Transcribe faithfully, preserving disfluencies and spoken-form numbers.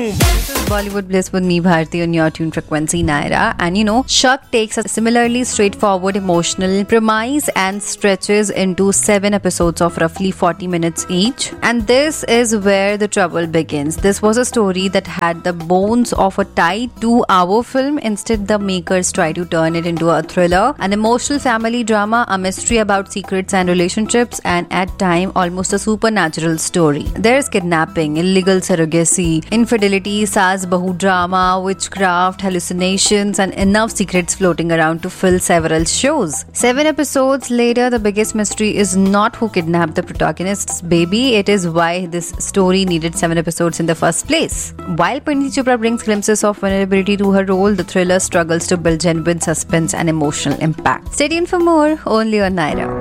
This is Bollywood Bliss with me, Bharti, on your tune frequency, Naira. And you know, Shak takes a similarly straightforward emotional premise and stretches into seven episodes of roughly forty minutes each. And this is where the trouble begins. This was a story that had the bones of a tight two-hour film. Instead, the makers try to turn it into a thriller, an emotional family drama, a mystery about secrets and relationships, and at times almost a supernatural story. There's kidnapping, illegal surrogacy, infidelity, saas bahu drama, witchcraft, hallucinations, and enough secrets floating around to fill several shows. Seven episodes later, the biggest mystery is not who kidnapped the protagonist's baby, it is why this story needed seven episodes in the first place. While Parineeti Chopra brings glimpses of vulnerability to her role, the thriller struggles to build genuine suspense and emotional impact. Stay tuned for more, only on Naira.